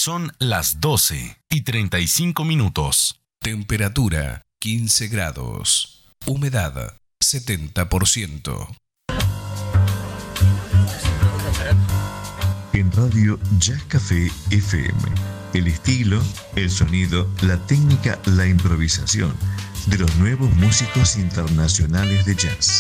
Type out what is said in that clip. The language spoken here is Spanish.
Son las 12:35. Temperatura 15 grados. Humedad 70%. En Radio Jazz Café FM. El estilo, el sonido, la técnica, la improvisación de los nuevos músicos internacionales de jazz.